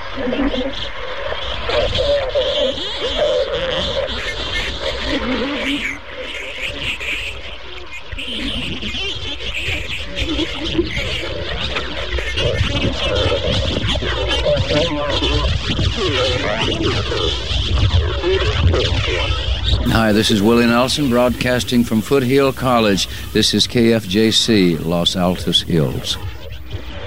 Hi, this is Willie Nelson broadcasting from Foothill College. This is KFJC, Los Altos Hills.